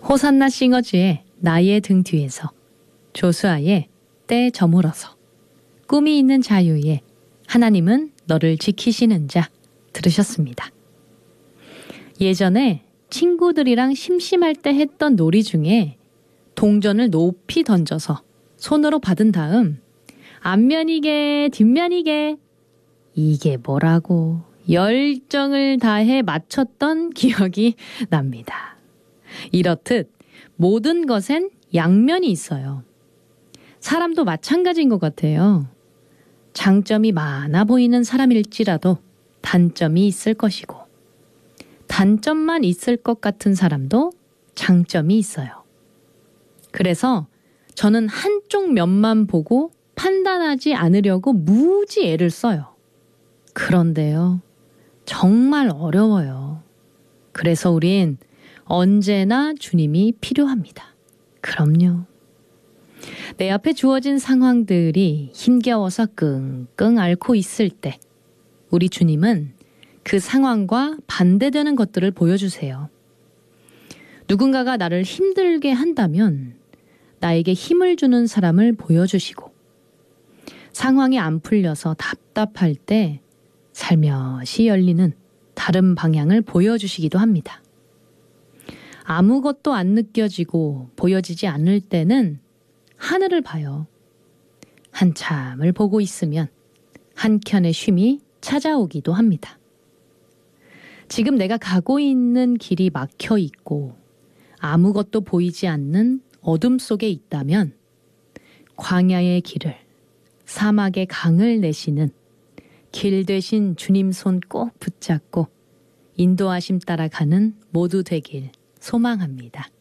호산나 싱어즈의 나의 등 뒤에서, 조수아의 때 저물어서, 꿈이 있는 자유의 하나님은 너를 지키시는 자 들으셨습니다. 예전에 친구들이랑 심심할 때 했던 놀이 중에 동전을 높이 던져서 손으로 받은 다음 앞면이게 뒷면이게 이게 뭐라고 열정을 다해 맞췄던 기억이 납니다. 이렇듯 모든 것엔 양면이 있어요. 사람도 마찬가지인 것 같아요. 장점이 많아 보이는 사람일지라도 단점이 있을 것이고, 단점만 있을 것 같은 사람도 장점이 있어요. 그래서 저는 한쪽 면만 보고 판단하지 않으려고 무지 애를 써요. 그런데요, 정말 어려워요. 그래서 우린 언제나 주님이 필요합니다. 그럼요. 내 앞에 주어진 상황들이 힘겨워서 끙끙 앓고 있을 때 우리 주님은 그 상황과 반대되는 것들을 보여주세요. 누군가가 나를 힘들게 한다면 나에게 힘을 주는 사람을 보여주시고, 상황이 안 풀려서 답답할 때 살며시 열리는 다른 방향을 보여주시기도 합니다. 아무것도 안 느껴지고 보여지지 않을 때는 하늘을 봐요. 한참을 보고 있으면 한켠의 쉼이 찾아오기도 합니다. 지금 내가 가고 있는 길이 막혀 있고 아무것도 보이지 않는 어둠 속에 있다면 광야의 길을, 사막의 강을 내시는 길 되신 주님 손 꼭 붙잡고 인도하심 따라 가는 모두 되길 소망합니다.